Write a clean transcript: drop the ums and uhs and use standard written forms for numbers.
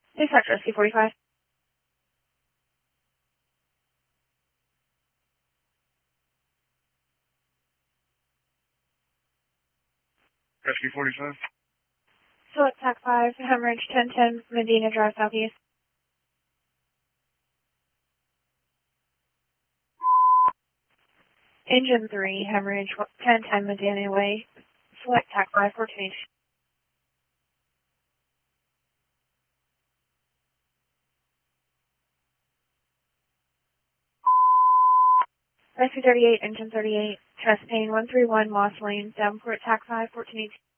Dispatch Rescue 45. Rescue 45. Select TAC 5, Hemorrhage 1010, Medina Drive Southeast. Engine 3, Hemorrhage 1010, Medina Way. Select TAC 5 for change. Rescue 38, Engine 38, chest pain 131, Moss Lane, Davenport, TAC 5, 1418.